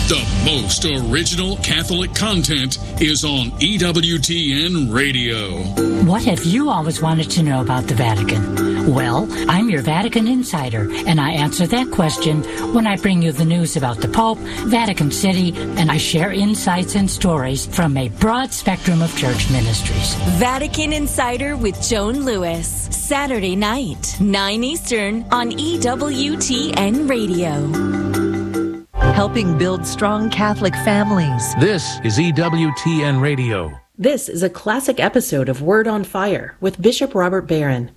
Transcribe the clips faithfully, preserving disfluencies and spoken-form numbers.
The most original Catholic content is on E W T N Radio. What have you always wanted to know about the Vatican? Well, I'm your Vatican insider, and I answer that question when I bring you the news about the Pope, Vatican City, and I share insights and stories from a broad spectrum of church ministries. Vatican Insider with Joan Lewis, Saturday night, nine Eastern on E W T N Radio. Helping build strong Catholic families. This is E W T N Radio. This is a classic episode of Word on Fire with Bishop Robert Barron.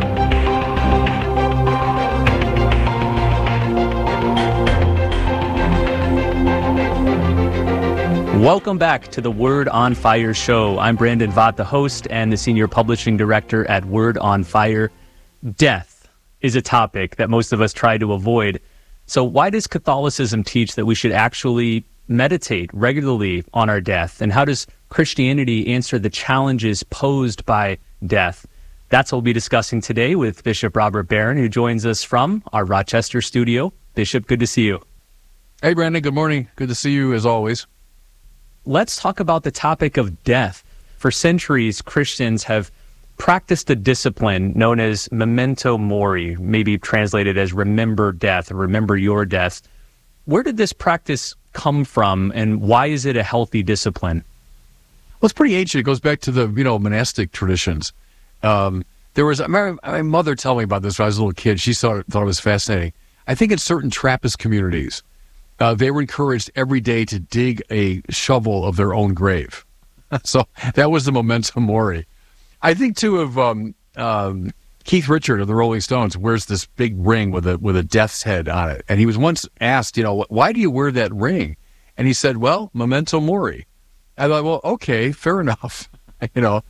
Welcome back to the Word on Fire show. I'm Brandon Vaught, the host and the senior publishing director at Word on Fire. Death is a topic that most of us try to avoid. So why does Catholicism teach that we should actually meditate regularly on our death? And how does Christianity answer the challenges posed by death? That's what we'll be discussing today with Bishop Robert Barron, who joins us from our Rochester studio. Bishop, good to see you. Hey, Brandon. Good morning. Good to see you as always. Let's talk about the topic of death. For centuries, Christians have practiced a discipline known as memento mori, maybe translated as remember death or remember your death. Where did this practice come from, and why is it a healthy discipline? Well, it's pretty ancient. It goes back to the, you know, monastic traditions. Um, there was, I remember my mother telling me about this when I was a little kid. She thought, thought it was fascinating. I think in certain Trappist communities, uh, they were encouraged every day to dig a shovel of their own grave. So that was the memento mori. I think too of um, um, Keith Richards of the Rolling Stones wears this big ring with a with a death's head on it, and he was once asked, you know, why do you wear that ring? And he said, well, memento mori. I thought, well, okay, fair enough. you know,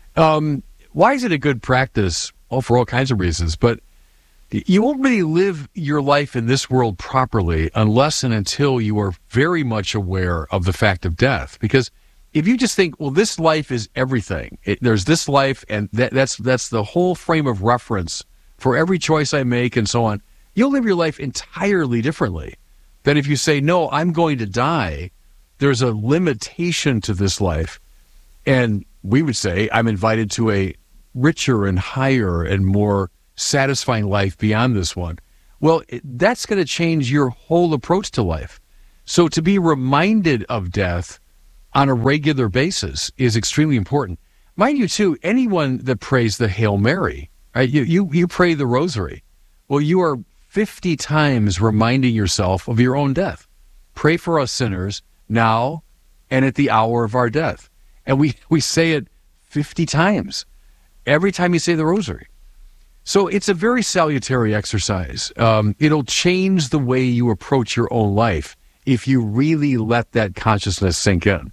um, why is it a good practice? Oh, for all kinds of reasons, but you won't really live your life in this world properly unless and until you are very much aware of the fact of death, because if you just think, well, this life is everything. It, there's this life, and that, that's that's the whole frame of reference for every choice I make and so on, you'll live your life entirely differently than if you say, no, I'm going to die. There's a limitation to this life. And we would say, I'm invited to a richer and higher and more satisfying life beyond this one. Well, it, that's going to change your whole approach to life. So to be reminded of death on a regular basis is extremely important. Mind you, too, anyone that prays the Hail Mary, right? You, you, you pray the Rosary. Well, you are fifty times reminding yourself of your own death. Pray for us sinners now and at the hour of our death. And we, we say it fifty times every time you say the Rosary. So it's a very salutary exercise. Um, it'll change the way you approach your own life if you really let that consciousness sink in.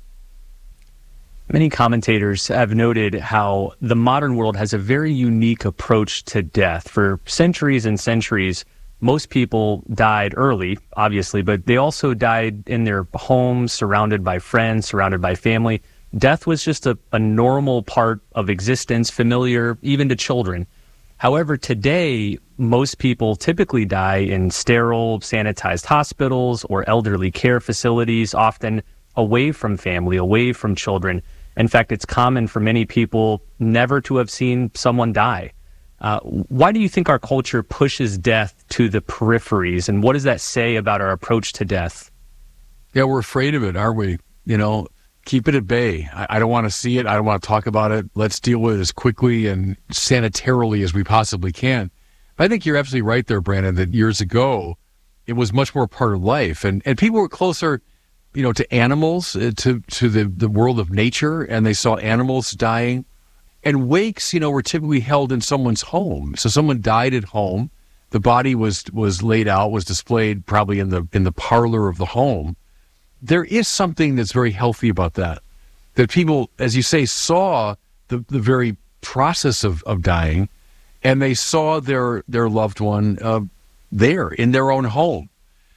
Many commentators have noted how the modern world has a very unique approach to death. For centuries and centuries, most people died early, obviously, but they also died in their homes, surrounded by friends, surrounded by family. Death was just a, a normal part of existence, familiar even to children. However, today, most people typically die in sterile, sanitized hospitals or elderly care facilities, often away from family, away from children. In fact, it's common for many people never to have seen someone die. Uh, why do you think our culture pushes death to the peripheries, and what does that say about our approach to death? Yeah, we're afraid of it, aren't we? You know, keep it at bay. I, I don't want to see it. I don't want to talk about it. Let's deal with it as quickly and sanitarily as we possibly can. But I think you're absolutely right there, Brandon, that years ago, it was much more part of life. And, and people were closer, you know, to animals, uh, to, to the, the world of nature, and they saw animals dying. And wakes, you know, were typically held in someone's home. So someone died at home. The body was was laid out, was displayed probably in the in the parlor of the home. There is something that's very healthy about that. That people, as you say, saw the, the very process of, of dying, and they saw their their loved one uh, there in their own home.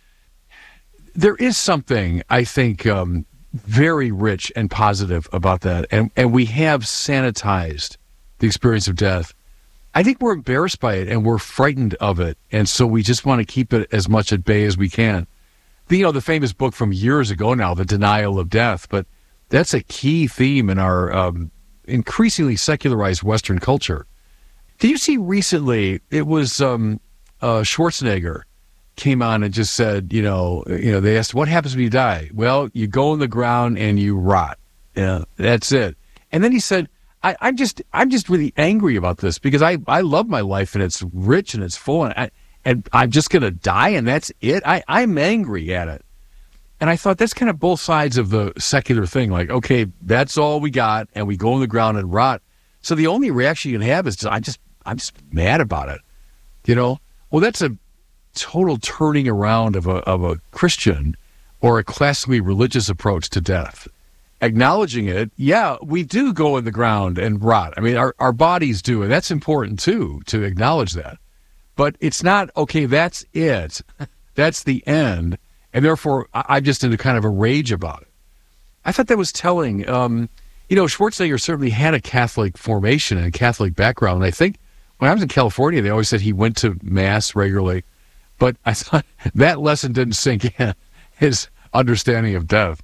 There is something, I think, um, very rich and positive about that, and and we have sanitized the experience of death. I think we're embarrassed by it and we're frightened of it, and so we just want to keep it as much at bay as we can. you know, the famous book from years ago now, The Denial of Death, but that's a key theme in our um, increasingly secularized Western culture. Did you see recently, it was um, uh, Schwarzenegger came on and just said, you know, you know, they asked, what happens when you die? Well, you go in the ground and you rot. Yeah, that's it. And then he said, I, I'm just, I'm just really angry about this because I, I love my life and it's rich and it's full and, I, and I'm just going to die and that's it. I, I'm angry at it. And I thought that's kind of both sides of the secular thing. Like, okay, that's all we got, and we go in the ground and rot. So the only reaction you can have is, just, I just, I'm just mad about it. You know? Well, that's a total turning around of a of a Christian or a classically religious approach to death. Acknowledging it, yeah, we do go in the ground and rot. I mean, our, our bodies do, and that's important too, to acknowledge that. But it's not, okay, that's it. That's the end. And therefore, I'm just in a kind of a rage about it. I thought that was telling. Um, you know, Schwarzenegger certainly had a Catholic formation and a Catholic background. And I think when I was in California, they always said he went to Mass regularly. But I thought that lesson didn't sink in, his understanding of death.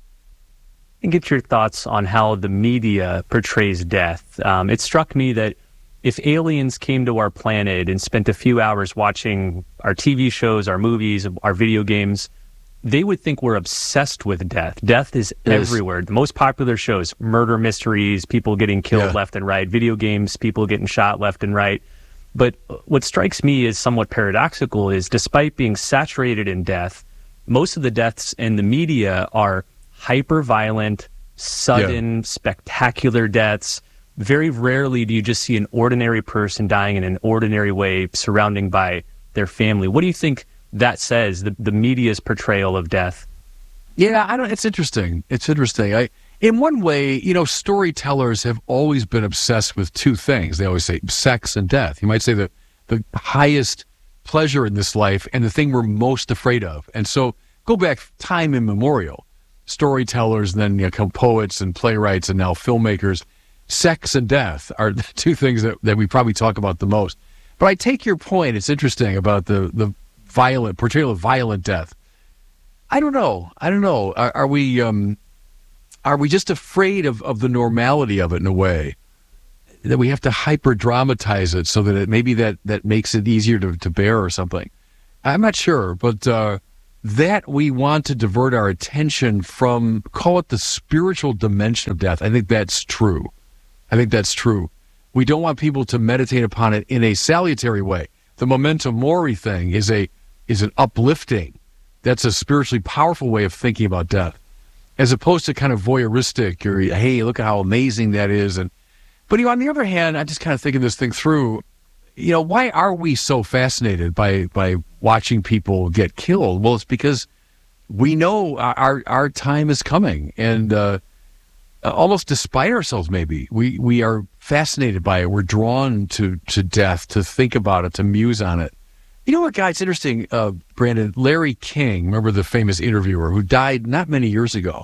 And get your thoughts on how the media portrays death. Um, it struck me that if aliens came to our planet and spent a few hours watching our T V shows, our movies, our video games, they would think we're obsessed with death. Death is yes. everywhere. The most popular shows, murder mysteries, people getting killed yeah. left and right, video games, people getting shot left and right. But what strikes me as somewhat paradoxical is despite being saturated in death, most of the deaths in the media are hyper-violent, sudden, yeah. spectacular deaths. Very rarely do you just see an ordinary person dying in an ordinary way, surrounding by their family. What do you think that says, the, the media's portrayal of death? Yeah, I don't. It's interesting. It's interesting. I, in one way, you know, storytellers have always been obsessed with two things. They always say sex and death. You might say the the highest pleasure in this life and the thing we're most afraid of. And so go back time immemorial. Storytellers, and then you know, poets and playwrights, and now filmmakers. Sex and death are the two things that, that we probably talk about the most. But I take your point. It's interesting about the the violent portrayal of violent death. I don't know. I don't know. Are, are we um, are we just afraid of, of the normality of it in a way that we have to hyper dramatize it so that it maybe that, that makes it easier to, to bear or something? I'm not sure, but uh, that we want to divert our attention from, call it the spiritual dimension of death. I think that's true. I think that's true. We don't want people to meditate upon it in a salutary way. The memento mori thing is a is an uplifting. That's a spiritually powerful way of thinking about death, as opposed to kind of voyeuristic or, hey, look at how amazing that is. And but you know, on the other hand, I just kind of thinking this thing through. You know, why are we so fascinated by by watching people get killed? Well, it's because we know our our time is coming, and uh, almost despite ourselves, maybe we we are fascinated by it. We're drawn to to death, to think about it, to muse on it. You know what, guy? It's interesting, uh, Brandon. Larry King, remember the famous interviewer who died not many years ago?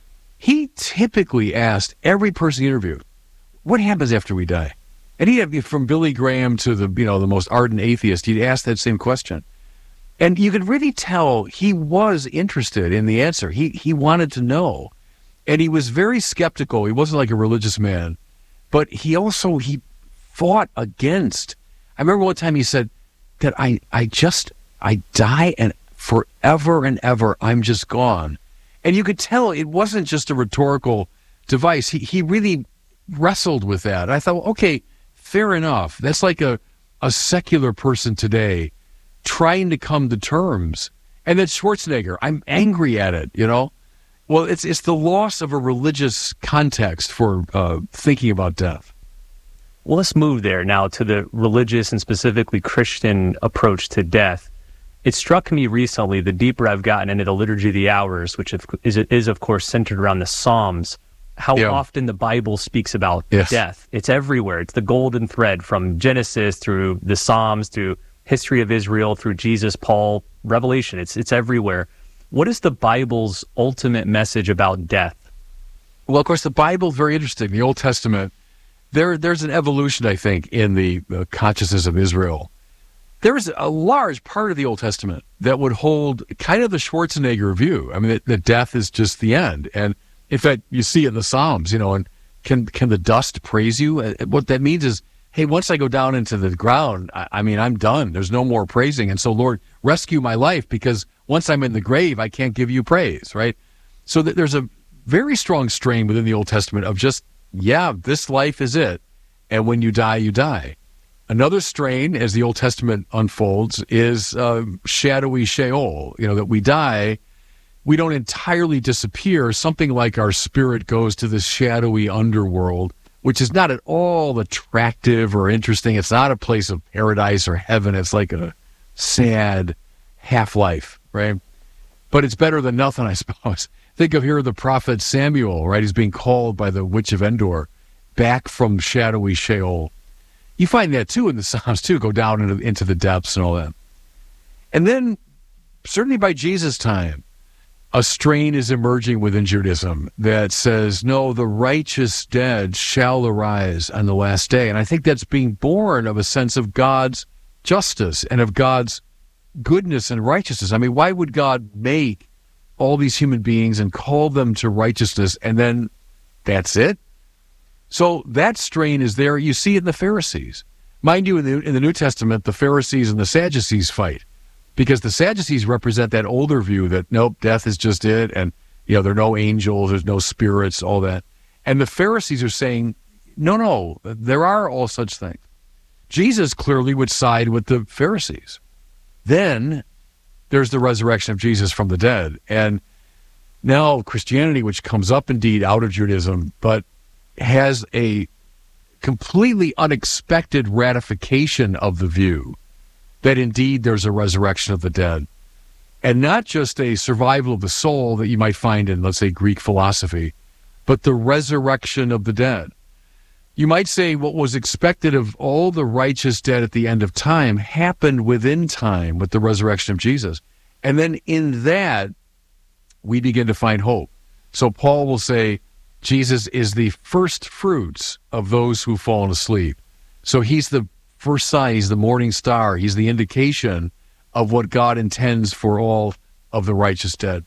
He typically asked every person he interviewed, "What happens after we die?" And he'd have, from Billy Graham to the you know the most ardent atheist, he'd ask that same question, and you could really tell he was interested in the answer. He he wanted to know, and he was very skeptical. He wasn't like a religious man, but he also he fought against. I remember one time he said that I, I just, I die and forever and ever I'm just gone. And you could tell it wasn't just a rhetorical device. He he really wrestled with that. And I thought, well, okay, fair enough. That's like a, a secular person today trying to come to terms. And then Schwarzenegger, I'm angry at it, you know? Well, it's it's the loss of a religious context for uh, thinking about death. Well, let's move there now to the religious and specifically Christian approach to death. It struck me recently, the deeper I've gotten into the Liturgy of the Hours, which is, is of course, centered around the Psalms, how yeah. often the Bible speaks about yes. death. It's everywhere. It's the golden thread from Genesis through the Psalms, through history of Israel, through Jesus, Paul, Revelation. It's it's everywhere. What is the Bible's ultimate message about death? Well, of course, the Bible's very interesting. The Old Testament, there there's an evolution, I think, in the uh, consciousness of Israel. there is a large part of the Old Testament that would hold kind of the Schwarzenegger view. I mean, that, that death is just the end. And in fact, you see it in the Psalms, you know, and can can the dust praise you? What that means is, hey, once I go down into the ground, I, I mean, I'm done. There's no more praising. And so, Lord, rescue my life, because once I'm in the grave, I can't give you praise, right? So that there's a very strong strain within the Old Testament of just, yeah, this life is it. And when you die, you die. Another strain, as the Old Testament unfolds, is uh, shadowy Sheol, you know, that we die, we don't entirely disappear. Something like our spirit goes to this shadowy underworld, which is not at all attractive or interesting. It's not a place of paradise or heaven. It's like a sad half-life, right? But it's better than nothing, I suppose. Think of here the prophet Samuel, right? He's being called by the witch of Endor back from shadowy Sheol. You find that too in the Psalms too, go down into, into the depths and all that. And then, certainly by Jesus' time, a strain is emerging within Judaism that says, no, the righteous dead shall arise on the last day. And I think that's being born of a sense of God's justice and of God's goodness and righteousness. I mean, why would God make all these human beings and call them to righteousness and then that's it? So that strain is there. You see it in the Pharisees. Mind you, in the, in the New Testament, the Pharisees and the Sadducees fight, because the Sadducees represent that older view that, nope, death is just it, and you know there are no angels, there's no spirits, all that. And the Pharisees are saying, no, no, there are all such things. Jesus clearly would side with the Pharisees. Then there's the resurrection of Jesus from the dead. And now Christianity, which comes up indeed out of Judaism, but has a completely unexpected ratification of the view that indeed there's a resurrection of the dead. And not just a survival of the soul that you might find in, let's say, Greek philosophy, but the resurrection of the dead. You might say what was expected of all the righteous dead at the end of time happened within time with the resurrection of Jesus. And then in that, we begin to find hope. So Paul will say, Jesus is the first fruits of those who've fallen asleep. So he's the first sign, he's the morning star, he's the indication of what God intends for all of the righteous dead.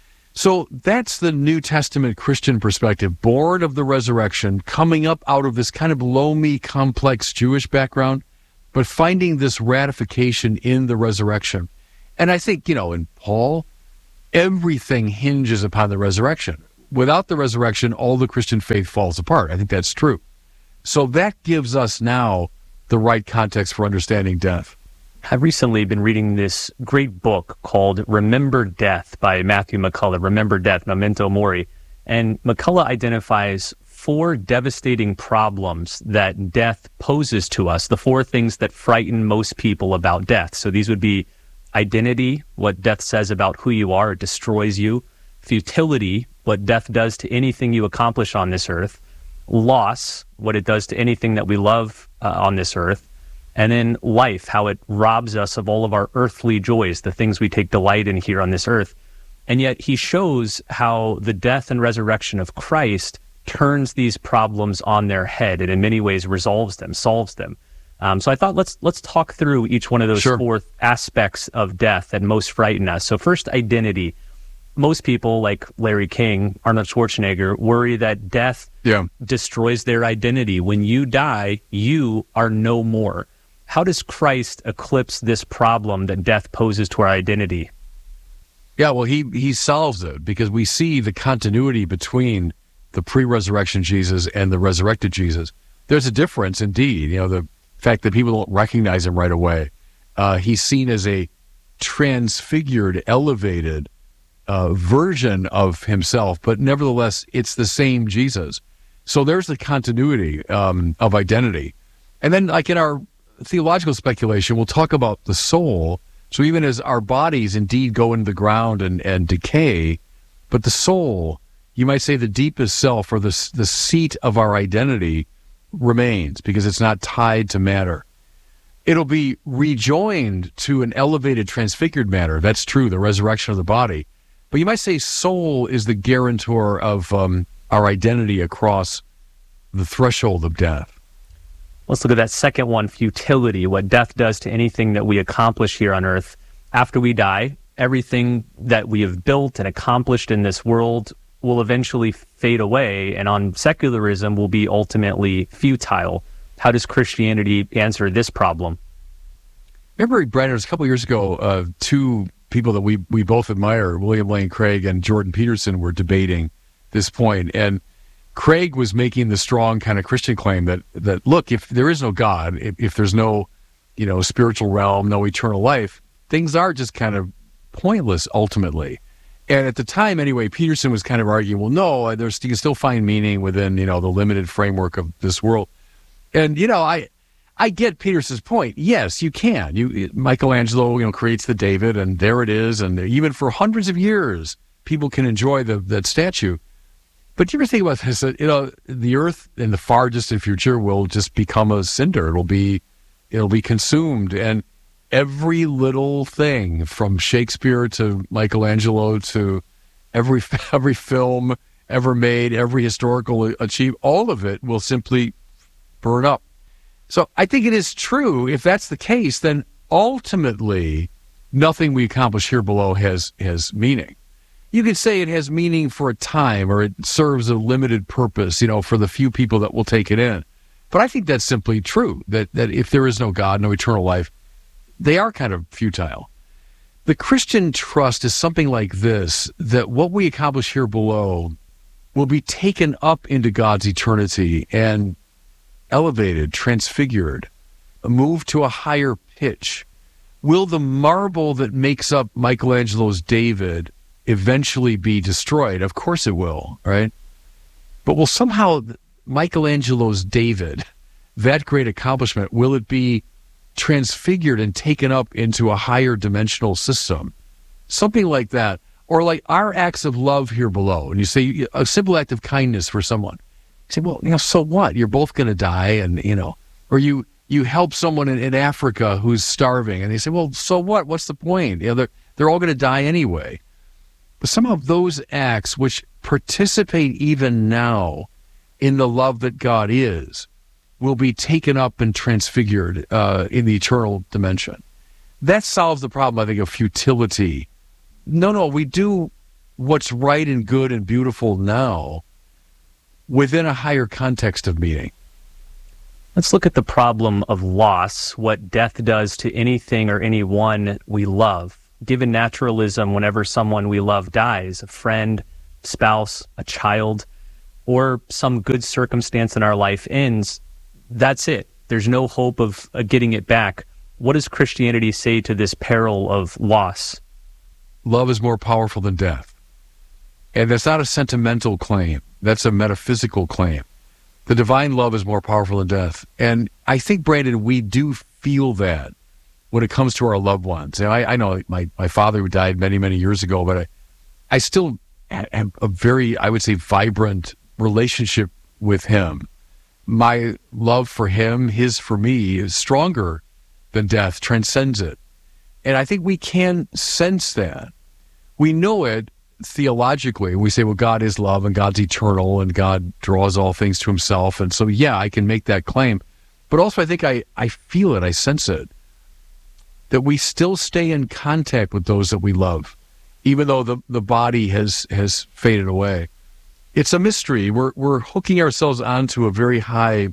So that's the New Testament Christian perspective, born of the resurrection, coming up out of this kind of loamy, complex Jewish background, but finding this ratification in the resurrection. And I think, you know, in Paul, everything hinges upon the resurrection. Without the resurrection, all the Christian faith falls apart. I think that's true. So that gives us now the right context for understanding death. I've recently been reading this great book called Remember Death by Matthew McCullough, Remember Death, Memento Mori. And McCullough identifies four devastating problems that death poses to us, the four things that frighten most people about death. So these would be identity, what death says about who you are, it destroys you. Futility, what death does to anything you accomplish on this earth. Loss, what it does to anything that we love uh, on this earth. And then life, how it robs us of all of our earthly joys, the things we take delight in here on this earth. And yet he shows how the death and resurrection of Christ turns these problems on their head and in many ways resolves them, solves them. Um, so I thought let's let's talk through each one of those Sure. four aspects of death that most frighten us. So first, identity. Most people, like Larry King, Arnold Schwarzenegger, worry that death Yeah. destroys their identity. When you die, you are no more. How does Christ eclipse this problem that death poses to our identity? Yeah, well, he, he solves it because we see the continuity between the pre-resurrection Jesus and the resurrected Jesus. There's a difference indeed. You know, the fact that people don't recognize him right away. Uh, he's seen as a transfigured, elevated Uh, version of himself, but nevertheless, it's the same Jesus. So there's the continuity um, of identity. And then, like in our theological speculation, we'll talk about the soul. So even as our bodies indeed go into the ground and, and decay, but the soul, you might say the deepest self or the, the seat of our identity remains because it's not tied to matter. It'll be rejoined to an elevated, transfigured matter. That's true, the resurrection of the body. But you might say soul is the guarantor of um, our identity across the threshold of death. Let's look at that second one, futility, what death does to anything that we accomplish here on earth. After we die, everything that we have built and accomplished in this world will eventually fade away, and on secularism will be ultimately futile. How does Christianity answer this problem? Remember, Brandon, it was a couple of years ago, uh, two people that we, we both admire, William Lane Craig and Jordan Peterson, were debating this point. And Craig was making the strong kind of Christian claim that, that look, if there is no God, if, if there's no, you know, spiritual realm, no eternal life, things are just kind of pointless ultimately. And at the time, anyway, Peterson was kind of arguing, well, no, there's, you can still find meaning within, you know, the limited framework of this world. And, you know, I I get Peterson's point. Yes, you can. You Michelangelo, you know, creates the David, and there it is. And even for hundreds of years, people can enjoy the, that statue. But you ever think about this? You know, the earth in the far distant future will just become a cinder. It'll be, it'll be consumed. And every little thing from Shakespeare to Michelangelo to every every film ever made, every historical achievement, all of it will simply burn up. So I think it is true. If that's the case, then ultimately nothing we accomplish here below has has meaning. You could say it has meaning for a time, or it serves a limited purpose, you know, for the few people that will take it in. But I think that's simply true, that that if there is no God, no eternal life, they are kind of futile. The Christian trust is something like this, that what we accomplish here below will be taken up into God's eternity and elevated, transfigured, moved to a higher pitch. Will the marble that makes up Michelangelo's David eventually be destroyed? Of course it will, right? But will somehow Michelangelo's David, that great accomplishment, will it be transfigured and taken up into a higher dimensional system? Something like that. Or like our acts of love here below. And you say a simple act of kindness for someone. You say, well, you know, so what? You're both going to die, and, you know, or you, you help someone in, in Africa who's starving, and they say, well, so what? What's the point? You know, they're, they're all going to die anyway. But somehow those acts which participate even now in the love that God is will be taken up and transfigured uh, in the eternal dimension. That solves the problem, I think, of futility. No, no, we do what's right and good and beautiful now within a higher context of meaning. Let's look at the problem of loss, what death does to anything or anyone we love. Given naturalism, whenever someone we love dies, a friend, spouse, a child, or some good circumstance in our life ends, that's it. There's no hope of uh, getting it back. What does Christianity say to this peril of loss? Love is more powerful than death. And that's not a sentimental claim. That's a metaphysical claim. The divine love is more powerful than death. And I think, Brandon, we do feel that when it comes to our loved ones. And I, I know my, my father, who died many, many years ago, but I, I still have a very, I would say, vibrant relationship with him. My love for him, his for me, is stronger than death, transcends it. And I think we can sense that. We know it theologically. We say, well, God is love and God's eternal and God draws all things to himself. And so, yeah, I can make that claim. But also I think I, I feel it, I sense it, that we still stay in contact with those that we love, even though the, the body has, has faded away. It's a mystery. We're, we're hooking ourselves onto a very high,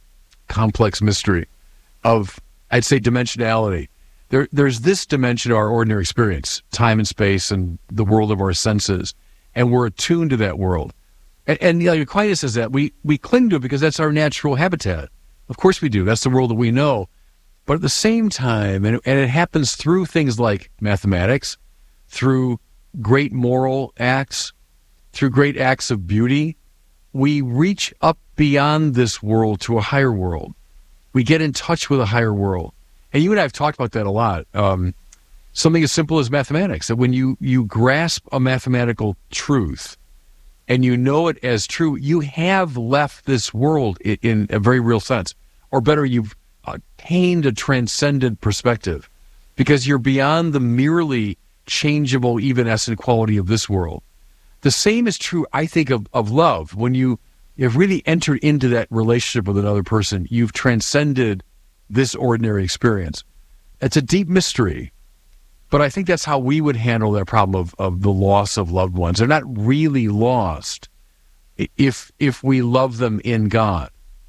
complex mystery of, I'd say, dimensionality. There, there's this dimension of our ordinary experience, time and space and the world of our senses, and we're attuned to that world. And, and you know, Aquinas says that we, we cling to it because that's our natural habitat. Of course we do. That's the world that we know. But at the same time, and, and it happens through things like mathematics, through great moral acts, through great acts of beauty, we reach up beyond this world to a higher world. We get in touch with a higher world. And you and I have talked about that a lot. Um, something as simple as mathematics, that when you, you grasp a mathematical truth and you know it as true, you have left this world in, in a very real sense. Or better, you've attained a transcendent perspective because you're beyond the merely changeable, evanescent quality of this world. The same is true, I think, of, of love. When you you've really entered into that relationship with another person. You've transcended this ordinary experience. It's a deep mystery, but I think that's how we would handle that problem of, of the loss of loved ones. They're not really lost if if we love them in God.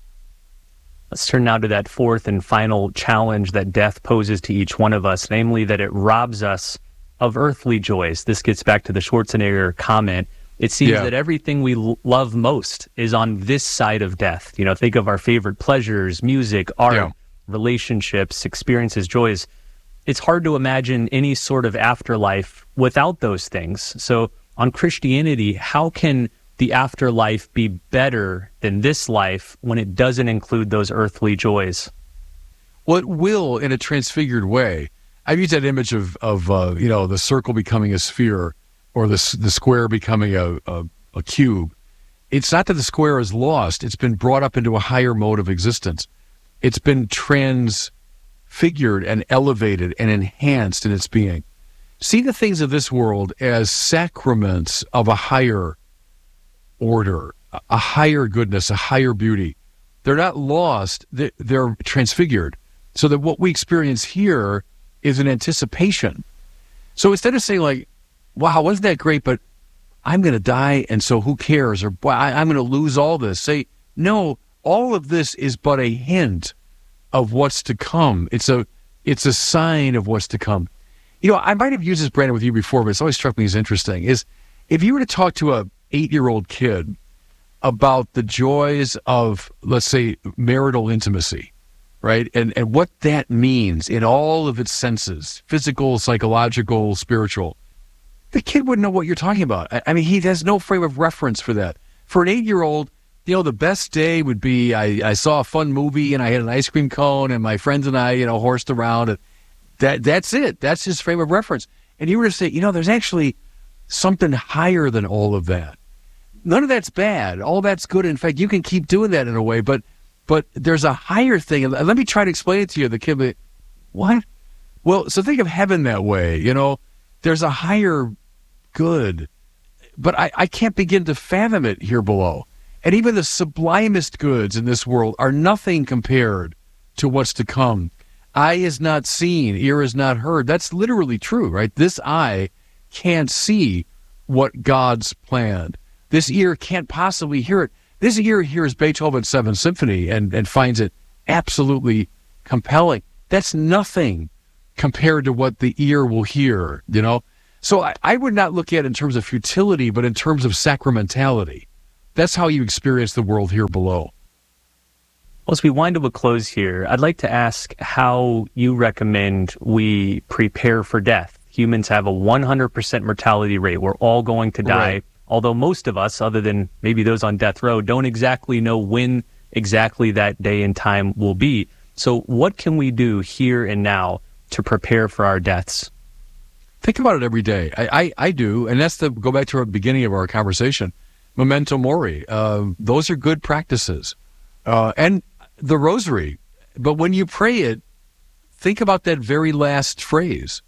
Let's turn now to that fourth and final challenge that death poses to each one of us, namely that it robs us of earthly joys. This gets back to the Schwarzenegger comment. It seems yeah. that everything we l- love most is on this side of death. You know, think of our favorite pleasures, music, art, yeah. relationships, experiences, joys. It's hard to imagine any sort of afterlife without those things. So on Christianity, how can the afterlife be better than this life when it doesn't include those earthly joys? Well, it will in a transfigured way. I've used that image of, of uh, you know, the circle becoming a sphere or the, the square becoming a, a, a cube. It's not that the square is lost. It's been brought up into a higher mode of existence. It's been transfigured and elevated and enhanced in its being. See the things of this world as sacraments of a higher order, a higher goodness, a higher beauty. They're not lost, they're transfigured. So that what we experience here is an anticipation. So instead of saying like, wow, wasn't that great, but I'm going to die, and so who cares? Or I'm going to lose all this. Say, no, all of this is but a hint of what's to come. It's a it's a sign of what's to come. You know, I might have used this, Brandon, with you before, but it's always struck me as interesting, is if you were to talk to a eight-year-old kid about the joys of, let's say, marital intimacy, right? And and what that means in all of its senses, physical, psychological, spiritual, the kid wouldn't know what you're talking about. I, I mean, he has no frame of reference for that. For an eight-year-old, you know, the best day would be I, I saw a fun movie and I had an ice cream cone and my friends and I, you know, horsed around. And that that's it. That's his frame of reference. And you were to say, you know, there's actually something higher than all of that. None of that's bad. All that's good. In fact, you can keep doing that in a way, but but there's a higher thing. And let me try to explain it to you. The kid would, what? Well, so think of heaven that way. You know, there's a higher good, but I, I can't begin to fathom it here below. And even the sublimest goods in this world are nothing compared to what's to come. Eye is not seen, ear is not heard. That's literally true, right? This eye can't see what God's planned. This ear can't possibly hear it. This ear hears Beethoven's Seventh Symphony and, and finds it absolutely compelling. That's nothing compared to what the ear will hear, you know? So I, I would not look at it in terms of futility, but in terms of sacramentality. That's how you experience the world here below. Well, as we wind to a close here, I'd like to ask how you recommend we prepare for death. Humans have a one hundred percent mortality rate. We're all going to die, right. Although most of us, other than maybe those on death row, don't exactly know when exactly that day and time will be. So what can we do here and now to prepare for our deaths? Think about it every day. I, I, I do, and that's the go back to our beginning of our conversation. Memento mori. Uh, those are good practices. Uh, and the rosary. But when you pray it, think about that very last phrase.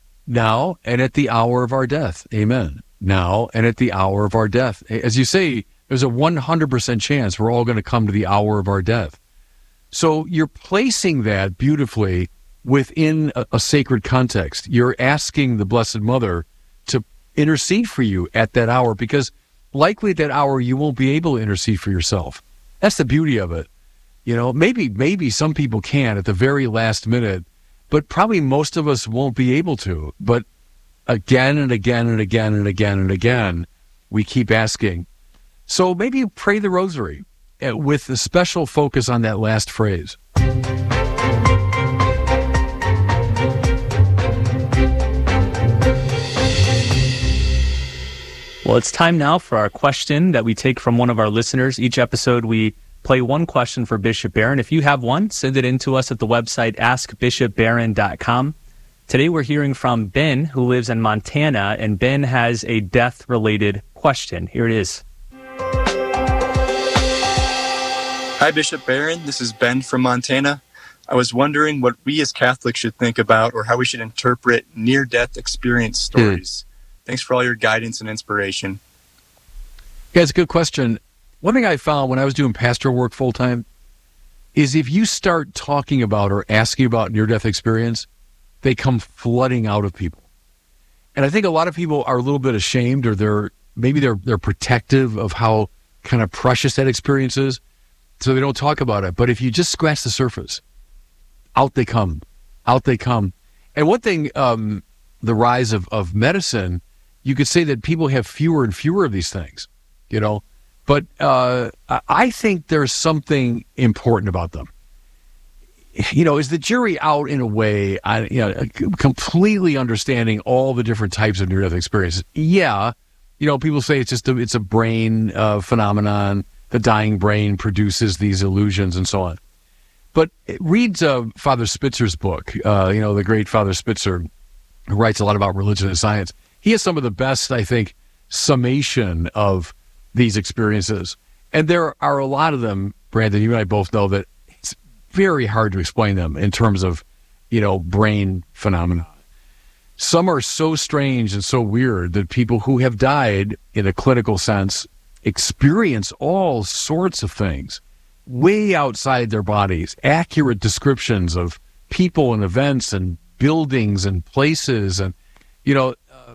Now and at the hour of our death. Amen. Now and at the hour of our death. As you say, there's a one hundred percent chance we're all going to come to the hour of our death. So you're placing that beautifully within a, a sacred context. You're asking the Blessed Mother to intercede for you at that hour, because likely at that hour you won't be able to intercede for yourself. That's the beauty of it. You know, maybe maybe some people can at the very last minute, but probably most of us won't be able to. But again and again and again and again and again, we keep asking. So maybe you pray the rosary with a special focus on that last phrase. Well, it's time now for our question that we take from one of our listeners. Each episode, we play one question for Bishop Barron. If you have one, send it in to us at the website ask bishop barron dot com. Today, we're hearing from Ben, who lives in Montana, and Ben has a death-related question. Here it is. Hi, Bishop Barron. This is Ben from Montana. I was wondering what we as Catholics should think about or how we should interpret near-death experience stories. Mm. Thanks for all your guidance and inspiration. Yeah, it's a good question. One thing I found when I was doing pastoral work full time is if you start talking about or asking about near-death experience, they come flooding out of people. And I think a lot of people are a little bit ashamed, or they're maybe they're they're protective of how kind of precious that experience is, so they don't talk about it. But if you just scratch the surface, out they come, out they come. And one thing, um, the rise of, of medicine, you could say that people have fewer and fewer of these things, you know. But uh, I think there's something important about them. You know, is the jury out in a way, I, you know, completely understanding all the different types of near-death experiences? Yeah. You know, people say it's just a, it's a brain uh, phenomenon. The dying brain produces these illusions and so on. But read uh, Father Spitzer's book, uh, you know, the great Father Spitzer, who writes a lot about religion and science. He has some of the best, I think, summation of these experiences. And there are a lot of them, Brandon, you and I both know that it's very hard to explain them in terms of, you know, brain phenomena. Some are so strange and so weird that people who have died in a clinical sense experience all sorts of things way outside their bodies, accurate descriptions of people and events and buildings and places, and, you know, uh,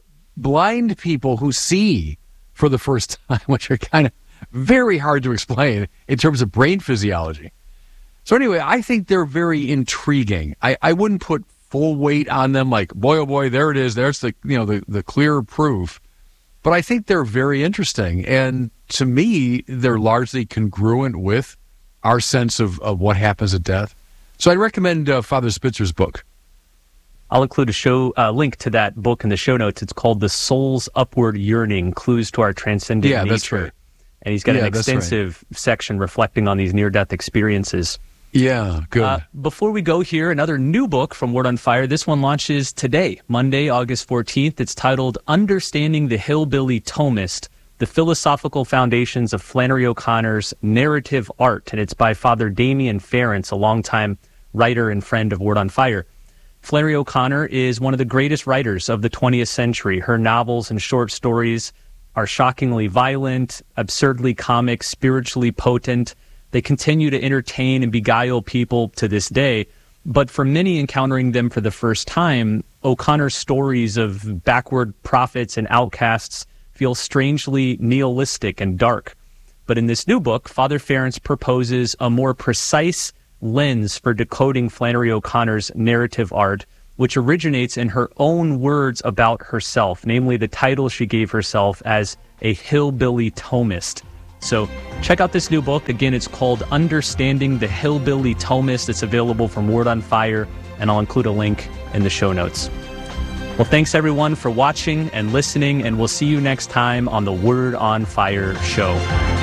blind people who see for the first time, which are kind of very hard to explain in terms of brain physiology. So anyway, I think they're very intriguing. I, I wouldn't put full weight on them like, boy, oh boy, there it is. There's the, you know, the, the clear proof. But I think they're very interesting. And to me, they're largely congruent with our sense of, of what happens at death. So I recommend uh, Father Spitzer's book. I'll include a show uh, link to that book in the show notes. It's called The Soul's Upward Yearning, Clues to Our Transcendent yeah, Nature. That's right. And he's got yeah, an extensive right. section reflecting on these near-death experiences. Yeah, good. Uh, before we go here, another new book from Word on Fire. This one launches today, Monday, August fourteenth. It's titled Understanding the Hillbilly Thomist, The Philosophical Foundations of Flannery O'Connor's Narrative Art. And it's by Father Damien Ference, a longtime writer and friend of Word on Fire. Flannery O'Connor is one of the greatest writers of the twentieth century. Her novels and short stories are shockingly violent, absurdly comic, spiritually potent. They continue to entertain and beguile people to this day. But for many encountering them for the first time, O'Connor's stories of backward prophets and outcasts feel strangely nihilistic and dark. But in this new book, Father Ference proposes a more precise lens for decoding Flannery O'Connor's narrative art, which originates in her own words about herself, namely the title she gave herself as a hillbilly Thomist. So check out this new book. Again, it's called Understanding the Hillbilly Thomist. It's available from Word on Fire, and I'll include a link in the show notes. Well, thanks everyone for watching and listening, and we'll see you next time on the Word on Fire show.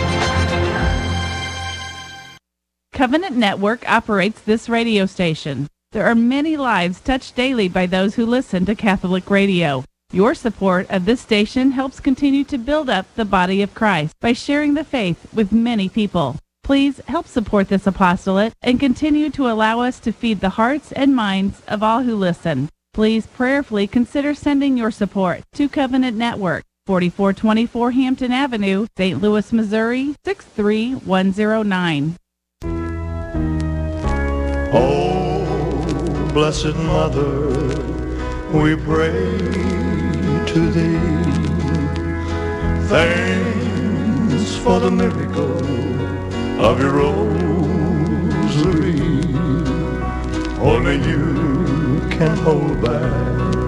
Covenant Network operates this radio station. There are many lives touched daily by those who listen to Catholic radio. Your support of this station helps continue to build up the body of Christ by sharing the faith with many people. Please help support this apostolate and continue to allow us to feed the hearts and minds of all who listen. Please prayerfully consider sending your support to Covenant Network, forty-four twenty-four Hampton Avenue, Saint Louis, Missouri, six three one zero nine. Oh, Blessed Mother, we pray to thee. Thanks for the miracle of your rosary. Only you can hold back